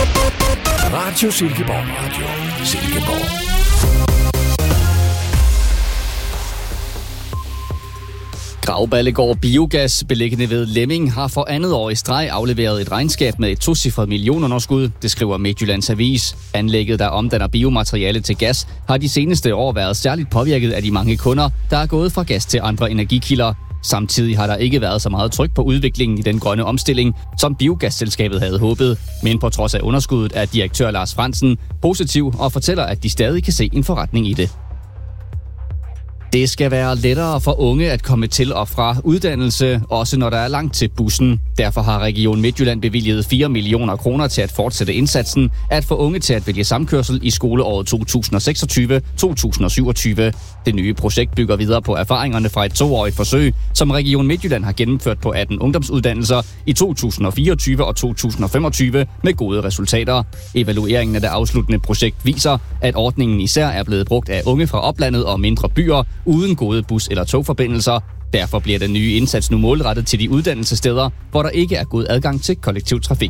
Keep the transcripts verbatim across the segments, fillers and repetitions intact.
Radio Silkeborg. Radio Silkeborg. Grauballegård Biogas, beliggende ved Lemming, har for andet år i streg afleveret et regnskab med et tocifret millionunderskud, det skriver Midtjyllands Avis. Anlægget, der omdanner biomateriale til gas, har de seneste år været særligt påvirket af de mange kunder, der er gået fra gas til andre energikilder. Samtidig har der ikke været så meget tryk på udviklingen i den grønne omstilling, som biogasselskabet havde håbet. Men på trods af underskuddet er direktør Lars Frandsen positiv og fortæller, at de stadig kan se en forretning i det. Det skal være lettere for unge at komme til og fra uddannelse, også når der er langt til bussen. Derfor har Region Midtjylland bevilget fire millioner kroner til at fortsætte indsatsen at få unge til at vælge samkørsel i skoleåret to tusind seksogtyve til to tusind syvogtyve. Det nye projekt bygger videre på erfaringerne fra et toårigt forsøg, som Region Midtjylland har gennemført på atten ungdomsuddannelser i to tusind fireogtyve og to tusind femogtyve med gode resultater. Evalueringen af det afsluttende projekt viser, at ordningen især er blevet brugt af unge fra oplandet og mindre byer, uden gode bus- eller togforbindelser. Derfor bliver den nye indsats nu målrettet til de uddannelsessteder, hvor der ikke er god adgang til kollektiv trafik.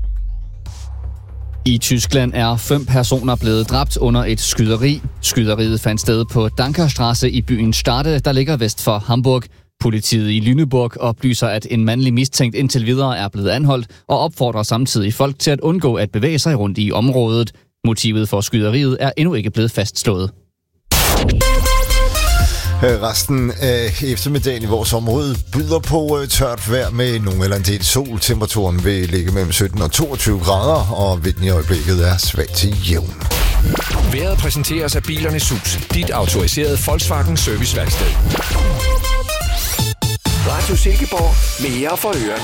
I Tyskland er fem personer blevet dræbt under et skyderi. Skyderiet fandt sted på Dankerstrasse i byen Stade, der ligger vest for Hamburg. Politiet i Lüneburg oplyser, at en mandlig mistænkt indtil videre er blevet anholdt og opfordrer samtidig folk til at undgå at bevæge sig rundt i området. Motivet for skyderiet er endnu ikke blevet fastslået. Resten af eftermiddagen i vores område byder på tørt vejr med nogen eller en del sol. Temperaturen vil ligge mellem sytten og toogtyve grader, og vinden i øjeblikket er svag til jævn. Vejret præsenteres af Bilernes Hus, dit autoriserede Volkswagen serviceværksted. Radio Silkeborg, mere for ørerne.